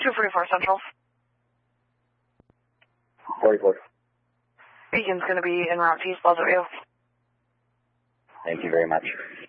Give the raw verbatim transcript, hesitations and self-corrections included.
two forty-four Central. forty-four. Beacon's going to be en route to East Pleasantview. Thank you very much.